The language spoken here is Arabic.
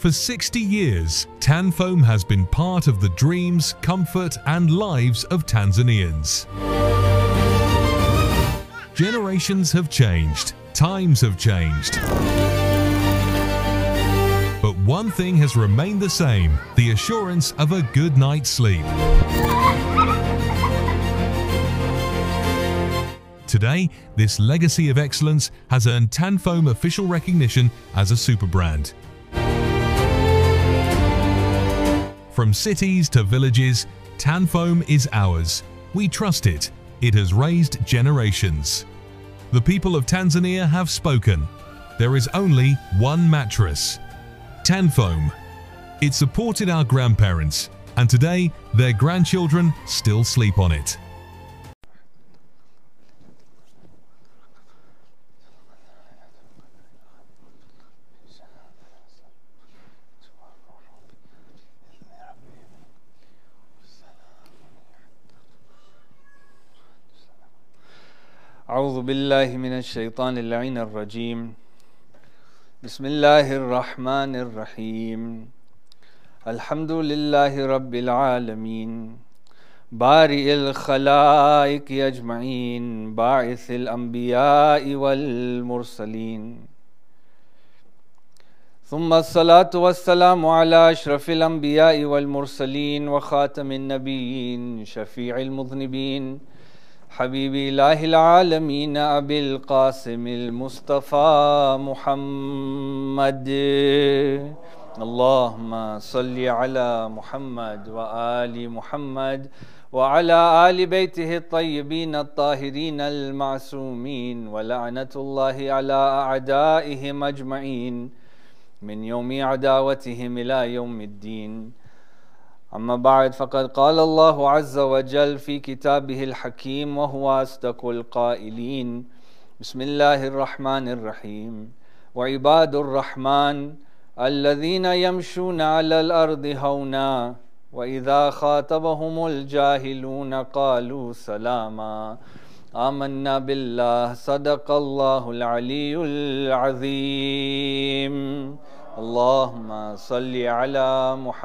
For 60 years, Tanfoam has been part of the dreams, comfort and lives of Tanzanians. Generations have changed, times have changed. But one thing has remained the same, the assurance of a good night's sleep. Today, this legacy of excellence has earned Tanfoam official recognition as a super brand. From cities to villages, Tanfoam is ours. We trust it. It has raised generations. The people of Tanzania have spoken. There is only one mattress, Tanfoam. It supported our grandparents, and today their grandchildren still sleep on it. أعوذ بالله من الشيطان اللعين الرجيم بسم الله الرحمن الرحيم الحمد لله رب العالمين بارئ الخلائق أجمعين باعث الأنبياء والمرسلين ثم الصلاة والسلام على أشرف الأنبياء والمرسلين وخاتم النبيين شفيع المذنبين حبيب إله العالمين أبي القاسم المصطفى محمد اللهم صل على محمد وآل محمد وعلى آل بيته الطيبين الطاهرين المعصومين ولعنة الله على أعدائهم أجمعين من يوم عداوتهم إلى يوم الدين. أما بعد، فقد قال الله عز وجل في كتابه الحكيم وهو أصدق القائلين: بسم الله الرحمن الرحيم وعباد الرحمن الذين يمشون على الأرض هونا وإذا خاطبهم الجاهلون قالوا سلاما آمنا بالله صدق الله العلي العظيم. اللهم صل على محمد